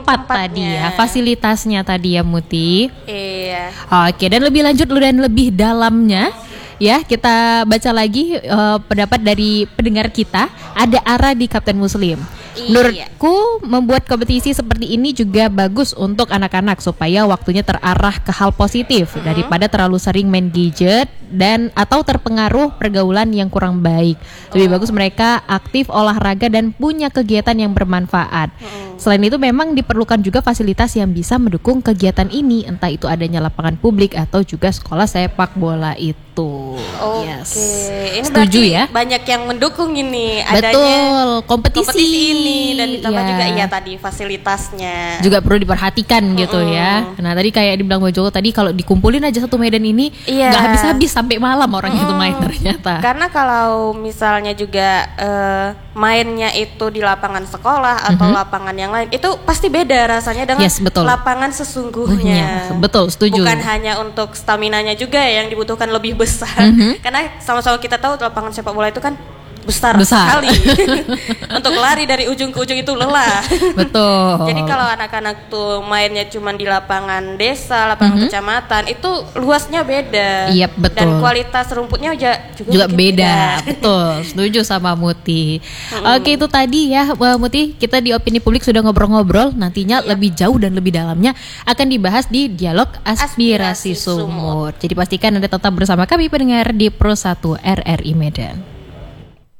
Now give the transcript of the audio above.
tempat tadi ya, fasilitasnya tadi ya Muti. Iya. Oke, dan lebih lanjut dan lebih dalamnya ya, kita baca lagi pendapat dari pendengar kita. Ada Ara di Kapten Muslim. Menurutku membuat kompetisi seperti ini juga bagus untuk anak-anak supaya waktunya terarah ke hal positif daripada terlalu sering main gadget dan atau terpengaruh pergaulan yang kurang baik. Lebih bagus mereka aktif olahraga dan punya kegiatan yang bermanfaat. Selain itu memang diperlukan juga fasilitas yang bisa mendukung kegiatan ini, entah itu adanya lapangan publik atau juga sekolah sepak bola itu. Yes. Ini setuju ya? Banyak yang mendukung ini adanya betul, kompetisi ini dan ditambah juga tadi fasilitasnya juga perlu diperhatikan gitu ya. Nah tadi kayak dibilang Mbak Joko tadi, kalau dikumpulin aja satu medan ini nggak habis-habis sampai malam orang itu main ternyata. Karena kalau misalnya juga mainnya itu di lapangan sekolah atau lapangan yang lain, itu pasti beda rasanya dengan lapangan sesungguhnya. Betul, setuju. Bukan hanya untuk staminanya juga yang dibutuhkan lebih besar. Karena sama-sama kita tahu lapangan sepak bola itu kan besar sekali. Untuk lari dari ujung ke ujung itu lelah. Betul. Jadi kalau anak-anak tuh mainnya cuma di lapangan desa, lapangan kecamatan, itu luasnya beda. Iya, betul. Dan kualitas rumputnya juga beda. Betul, setuju sama Muti. Oke, itu tadi ya Muti, kita di Opini Publik sudah ngobrol-ngobrol. Nantinya lebih jauh dan lebih dalamnya akan dibahas di Dialog Aspirasi Sumut. Jadi pastikan Anda tetap bersama kami pendengar di Pro 1 RRI Medan.